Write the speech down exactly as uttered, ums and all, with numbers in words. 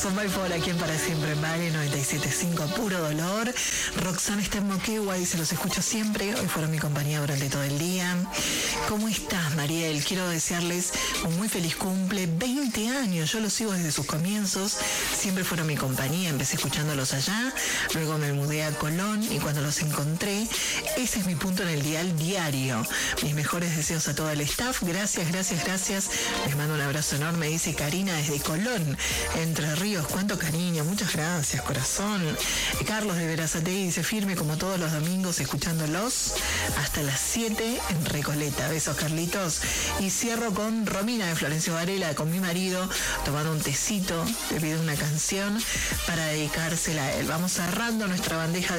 Son by Paul aquí en Para Siempre en Vale noventa y siete punto cinco, puro dolor. Roxana está en Moquegua y se los escucho siempre. Hoy fueron mi compañía durante todo el día. ¿Cómo estás, Mariel? Quiero desearles un muy feliz cumple. veinte años, yo los sigo desde sus comienzos. Siempre fueron mi compañía. Empecé escuchándolos allá, luego me mudé a Colón y cuando los encontré, ese es mi punto en el dial diario. Mis mejores deseos a todo el staff. Gracias, gracias, gracias. Les mando un abrazo enorme, dice Karina desde Colón, Entre Ríos. Cuánto cariño, muchas gracias, corazón. Carlos de Verazategui dice firme como todos los domingos, escuchándolos hasta las siete en Recoleta. Besos, Carlitos. Y cierro con Romina de Florencio Varela, con mi marido, tomando un tecito. Le pido una canción para dedicársela a él. Vamos cerrando nuestra bandeja de